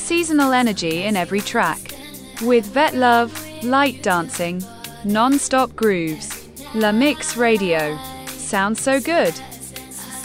seasonal energy in every track. With Vet Love, light dancing, non-stop grooves. La Mix Radio. Sounds so good.